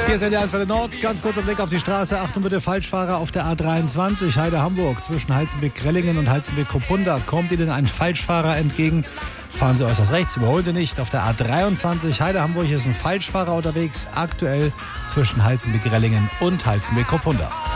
Hier ist NDR 1 für den Nord. Ganz kurz ein Blick auf die Straße. Achtung bitte, Falschfahrer auf der A23 Heide-Hamburg zwischen Heizenbeck-Grellingen und Heizenbeck-Kruppunda. Kommt Ihnen ein Falschfahrer entgegen? Fahren Sie äußerst rechts, überholen Sie nicht. Auf der A23 Heide-Hamburg ist ein Falschfahrer unterwegs, aktuell zwischen Heizenbeck-Grellingen und Heizenbeck-Kruppunda.